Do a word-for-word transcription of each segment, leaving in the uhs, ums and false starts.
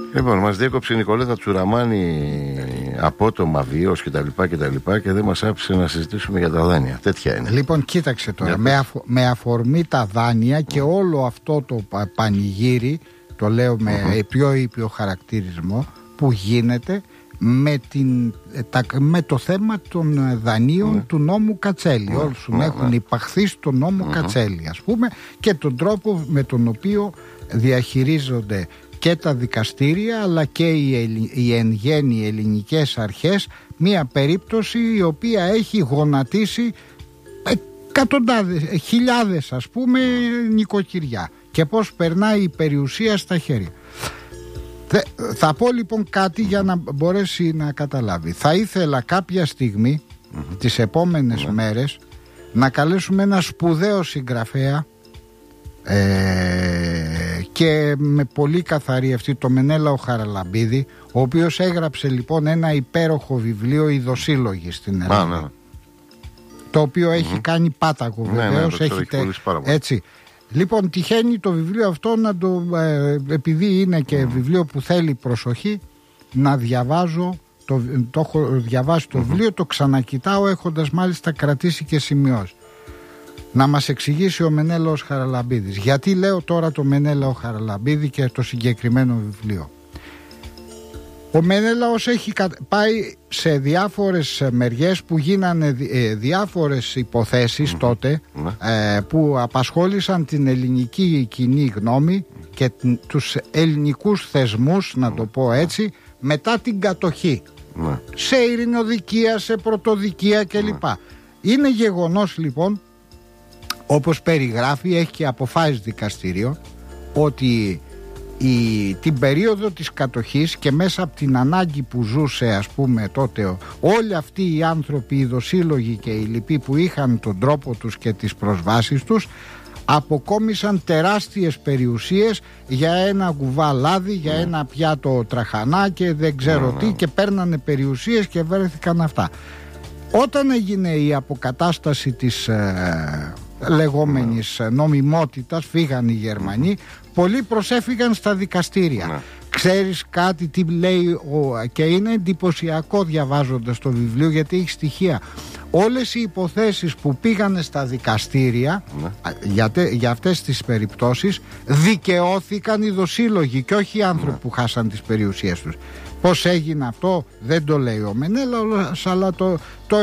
Λοιπόν, μας διέκοψε η Νικολέτα Τσουραμάνη απότομα βίος και τα λοιπά και τα λοιπά και δεν μας άφησε να συζητήσουμε για τα δάνεια. Τέτοια είναι. Λοιπόν, κοίταξε τώρα, με, αφο, με αφορμή τα δάνεια και mm. όλο αυτό το πα, πανηγύρι, το λέω με mm-hmm. πιο ήπιο χαρακτηρισμό, που γίνεται με, την, τα, με το θέμα των δανείων mm. του νόμου Κατσέλη. Mm. Όλους mm. έχουν mm. υπαχθεί στο νόμο mm. Κατσέλη, ας πούμε, και τον τρόπο με τον οποίο διαχειρίζονται και τα δικαστήρια αλλά και οι, οι εν γέννη ελληνικές αρχές μια περίπτωση η οποία έχει γονατίσει εκατοντάδες, χιλιάδες ας πούμε νοικοκυριά, και πώς περνάει η περιουσία στα χέρια. Θα πω λοιπόν κάτι για να μπορέσει να καταλάβει. Θα ήθελα κάποια στιγμή mm-hmm. τις επόμενες mm-hmm. μέρες να καλέσουμε ένα σπουδαίο συγγραφέα Ε, και με πολύ καθαρή αυτή, το Μενέλαο Χαραλαμπίδη, ο οποίος έγραψε λοιπόν ένα υπέροχο βιβλίο, «Οι Δοσύλλογοι» στην Ελλάδα, ah, ναι. το οποίο mm-hmm. έχει κάνει πάταγο βεβαίως, ναι, ναι, έχει τε... έτσι. Λοιπόν, τυχαίνει το βιβλίο αυτό να το, ε, επειδή είναι και mm. βιβλίο που θέλει προσοχή, να διαβάζω, το, το έχω διαβάσει το mm-hmm. βιβλίο, το ξανακοιτάω έχοντας μάλιστα κρατήσει και σημειώσει. Να μας εξηγήσει ο Μενέλαος Χαραλαμπίδης. Γιατί λέω τώρα το Μενέλαο Χαραλαμπίδη και το συγκεκριμένο βιβλίο. Ο Μενέλαος έχει πάει σε διάφορες μεριές που γίνανε διάφορες υποθέσεις mm-hmm. τότε mm-hmm. ε, που απασχόλησαν την ελληνική κοινή γνώμη και τους ελληνικούς θεσμούς, να το πω έτσι, μετά την κατοχή mm-hmm. σε ειρηνοδικία, σε πρωτοδικία κλπ. Mm-hmm. Είναι γεγονός λοιπόν, όπως περιγράφει, έχει και αποφάσεις δικαστήριο, ότι η, την περίοδο της κατοχής και μέσα από την ανάγκη που ζούσε ας πούμε τότε όλοι αυτοί οι άνθρωποι, οι δοσύλλογοι και οι λοιποί που είχαν τον τρόπο τους και τις προσβάσεις τους, αποκόμισαν τεράστιες περιουσίες για ένα κουβά λάδι, για ένα πιάτο τραχανά και δεν ξέρω τι, και παίρνανε περιουσίες και βρέθηκαν αυτά. Όταν έγινε η αποκατάσταση της ε, λεγόμενης νομιμότητας, φύγαν οι Γερμανοί, πολλοί προσέφυγαν στα δικαστήρια. Ναι. Ξέρεις κάτι τι λέει ο, και είναι εντυπωσιακό διαβάζοντας το βιβλίο, γιατί έχει στοιχεία. Όλες οι υποθέσεις που πήγανε στα δικαστήρια ναι. για, τε, για αυτές τις περιπτώσεις δικαιώθηκαν οι δοσύλλογοι και όχι οι άνθρωποι ναι. που χάσαν τις περιουσίες τους. Πώς έγινε αυτό δεν το λέει ο Μενέλαος, αλλά το, το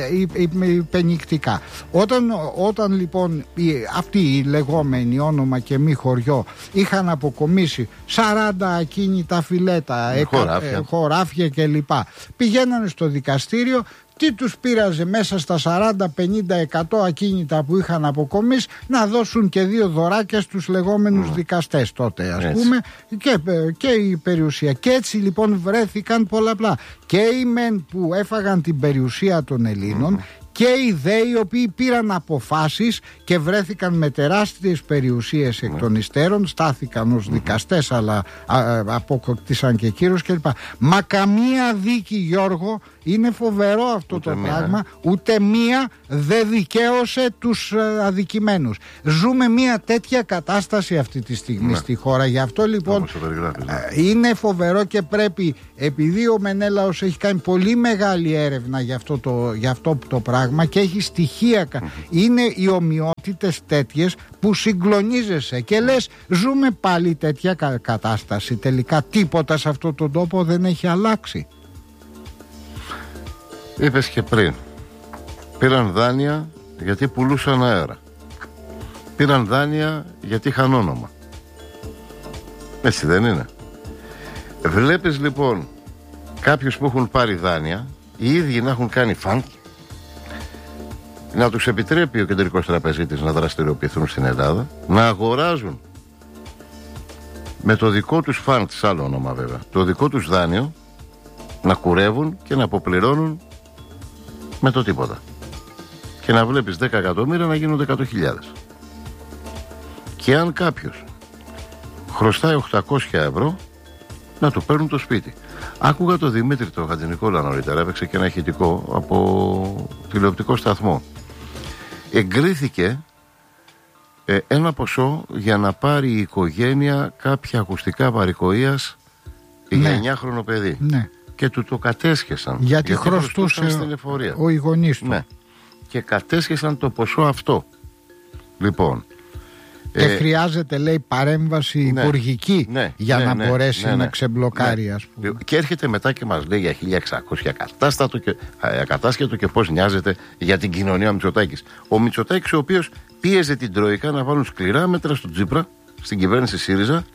είπε νικτικά. Όταν, όταν λοιπόν οι, αυτοί οι λεγόμενοι όνομα και μη χωριό είχαν αποκομίσει σαράντα ακίνητα φιλέτα, ε, χωράφια, ε, χωράφια κλπ, πηγαίνανε στο δικαστήριο. Τι τους πείραζε μέσα στα σαράντα πενήντα εκατό ακίνητα που είχαν αποκομίσει να δώσουν και δύο δωράκια στους λεγόμενους mm. δικαστές τότε ας έτσι. πούμε και, και η περιουσία. Και έτσι λοιπόν βρέθηκαν πολλαπλά. Και οι μεν που έφαγαν την περιουσία των Ελλήνων mm. και οι δε οι οποίοι πήραν αποφάσεις και βρέθηκαν με τεράστιες περιουσίες εκ των υστέρων, στάθηκαν ως δικαστές αλλά α, α, αποκτήσαν και κύρος κλπ. Μα καμία δίκη, Γιώργο, είναι φοβερό αυτό ούτε το μία, πράγμα, ε. ούτε μία δεν δικαίωσε τους ε, αδικημένους. Ζούμε μια τέτοια κατάσταση αυτή τη στιγμή ναι. στη χώρα. Γι' αυτό λοιπόν ε, είναι φοβερό και πρέπει, επειδή ο Μενέλαος έχει κάνει πολύ μεγάλη έρευνα για αυτό το, για αυτό το πράγμα και έχει στοιχεία, mm-hmm. είναι οι ομοιότητες τέτοιες που συγκλονίζεσαι και λες ζούμε πάλι τέτοια κα- κατάσταση. Τελικά τίποτα σε αυτόν τον τόπο δεν έχει αλλάξει. Είπες και πριν, πήραν δάνεια γιατί πουλούσαν αέρα. Πήραν δάνεια γιατί είχαν όνομα. Έτσι δεν είναι? Βλέπεις λοιπόν κάποιους που έχουν πάρει δάνεια, οι ίδιοι να έχουν κάνει φαντ, να τους επιτρέπει ο κεντρικός τραπεζίτης να δραστηριοποιηθούν στην Ελλάδα, να αγοράζουν με το δικό τους φαντ, άλλο όνομα βέβαια, το δικό τους δάνειο, να κουρεύουν και να αποπληρώνουν με το τίποτα. Και να βλέπεις δέκα εκατομμύρια να γίνονται εκατό χιλιάδες. Και αν κάποιος χρωστάει οκτακόσια ευρώ, να του παίρνουν το σπίτι. Άκουγα το Δημήτρη το Χατζηνικόλα νωρίτερα, έπαιξε και ένα ηχητικό από τηλεοπτικό σταθμό. Εγκρίθηκε ε, ένα ποσό για να πάρει η οικογένεια κάποια ακουστικά παροικοίας για εννιάχρονο παιδί. Ναι. Και του το κατέσχεσαν. Γιατί, γιατί χρωστούσε στην εφορία. ο γονείς του. Ναι. Και κατέσχεσαν το ποσό αυτό. Λοιπόν. Και ε, χρειάζεται, λέει, παρέμβαση ναι, υπουργική ναι, για ναι, να ναι, μπορέσει ναι, ναι, να ξεμπλοκάρει, ναι. ας πούμε. Και έρχεται μετά και μας λέει για χίλια εξακόσια ακατάστατο και, ακατάσχετο και πώς νοιάζεται για την κοινωνία ο Μητσοτάκης. Ο Μητσοτάκης, ο οποίος πίεζε την Τρόικα να βάλουν σκληρά μέτρα στον Τσίπρα, στην κυβέρνηση ΣΥΡΙΖΑ,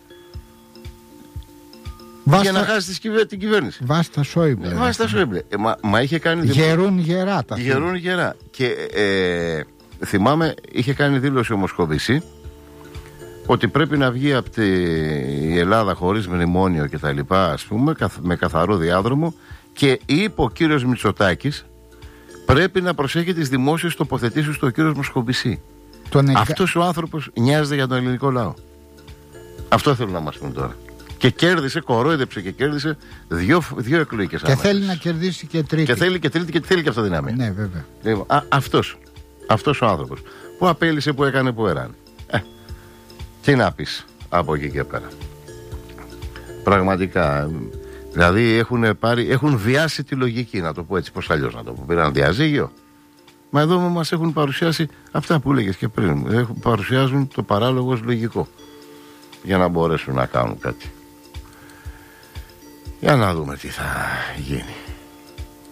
Βάστα... για να χάσει την κυβέρνηση. Βάστα Σόιμπλε. Βάστα Σόιμπλε. Ε, μα, μα είχε κάνει. Γερούν γερά τα Γερούν γερά. Και ε, θυμάμαι, είχε κάνει δήλωση ο Μοσκοβισή ότι πρέπει να βγει από τη η Ελλάδα χωρίς μνημόνιο και τα λοιπά, ας πούμε, με καθαρό διάδρομο, και είπε ο κύριος Μητσοτάκης πρέπει να προσέχει τις δημόσιες τοποθετήσεις του ο κύριος Μοσκοβισή. Τον... Αυτός ο άνθρωπος νοιάζεται για τον ελληνικό λαό. Αυτό θέλω να μας πούν τώρα. Και κέρδισε, κορόιδεψε και κέρδισε δύο, δύο εκλογικές άμεσες. Και θέλει να κερδίσει και τρίτη. Και θέλει και τρίτη και θέλει και αυτοδυναμία. Ναι, βέβαια. Λοιπόν, α, αυτός, αυτός ο άνθρωπος που απέλησε, που έκανε, που εράνε. Ε, τι να πεις από εκεί και πέρα. Πραγματικά, δηλαδή έχουν, πάρει, έχουν βιάσει τη λογική, να το πω έτσι, πώς αλλιώς να το πω. Πήραν διαζύγιο. Μα εδώ μας έχουν παρουσιάσει αυτά που έλεγες και πριν. Έχουν, παρουσιάζουν το παράλογο ως λογικό για να μπορέσουν να κάνουν κάτι. Για να δούμε τι θα γίνει.